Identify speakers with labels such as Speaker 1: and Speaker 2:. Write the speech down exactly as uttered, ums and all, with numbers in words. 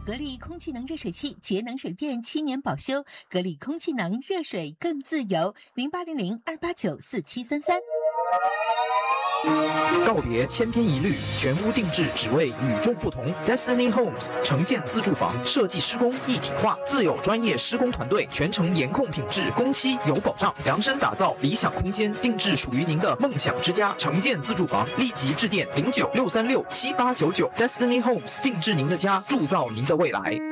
Speaker 1: 格力空气能热水器，节能省电，七年保修。格力空气能热水更自由，零八零零二八九四七三三。
Speaker 2: 告别千篇一律，全屋定制，只为与众不同。Destiny Homes 城建自住房设计施工一体化，自有专业施工团队，全程严控品质，工期有保障，量身打造理想空间，定制属于您的梦想之家。城建自住房，立即致电零九六三六七八九九。Destiny Homes 定制您的家，铸造您的未来。